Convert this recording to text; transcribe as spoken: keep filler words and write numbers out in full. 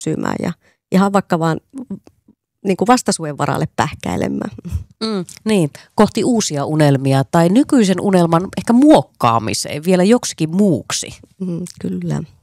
kypsymään ja ihan vaikka vaan niin kuin vastasuen varalle pähkäilemään. Mm, niin, kohti uusia unelmia tai nykyisen unelman ehkä muokkaamiseen vielä joksikin muuksi. Mm, kyllä.